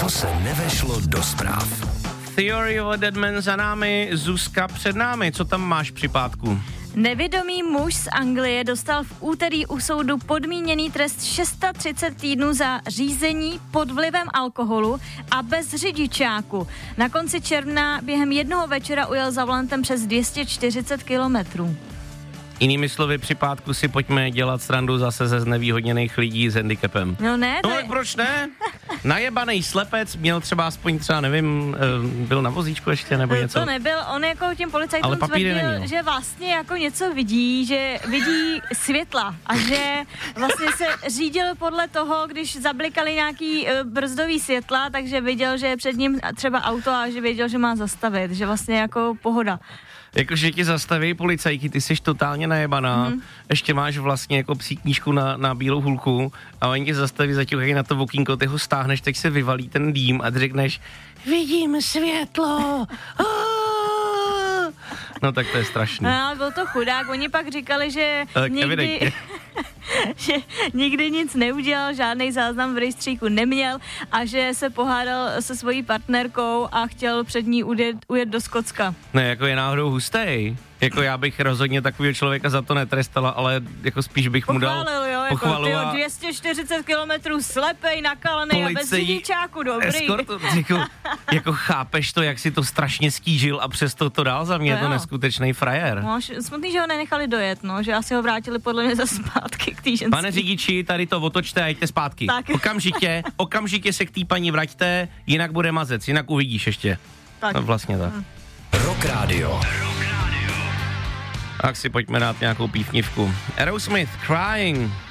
Co se nevešlo do zpráv. Theory of a Dead Man za námi, Zuzka před námi. Co tam máš při pátku? Nevědomý muž z Anglie dostal v úterý u soudu podmíněný trest 630 týdnů za řízení pod vlivem alkoholu a bez řidičáku. Na konci června během jednoho večera ujel za volantem přes 240 kilometrů. Jinými slovy, při pátku si pojďme dělat srandu zase ze znevýhodněných lidí s handicapem. No ne, No proč ne? Najebanej slepec měl třeba aspoň nevím, byl na vozíčku ještě nebo něco? To nebyl, on jako těm policajtům tvrdil, že vlastně jako něco vidí, že vidí světla a že vlastně se řídil podle toho, když zablikali nějaký brzdový světla, takže viděl, že je před ním třeba auto a že věděl, že má zastavit, že vlastně jako pohoda. Jakože ti zastaví policajky, ty jsi totálně najebaná, ještě máš vlastně jako psí knížku na bílou hulku a oni tě zastaví, zaťuhají na to okýnko, ty ho stáhneš, teď se vyvalí ten dým a ty řekneš, vidím světlo. No tak to je strašný. No, byl to chudák, oni pak říkali, že že nikdy nic neudělal, žádný záznam v rejstříku neměl a že se pohádal se svojí partnerkou a chtěl před ní ujet do Skotska. Ne, jako je náhodou hustej. Jako já bych rozhodně takového člověka za to netrestala, ale jako spíš bych mu dal pochvalu. Jako 240 kilometrů slepej, nakalený a bez řidičáku, dobrý. Escort, jako chápeš to, jak si to strašně skížil a přesto to dál za mě, je to neskutečný frajer. No, smutný, že ho nenechali dojet, no, že asi ho vrátili podle mě za zpátky k té ženský. Pane řidiči, tady to otočte a jďte zpátky. Tak. Okamžitě se k té paní vraťte, jinak bude mazec, jinak uvidíš ještě. Tak. No, vlastně tak. Rock Radio. Tak si pojďme dát nějakou pífnivku. Aerosmith, Crying.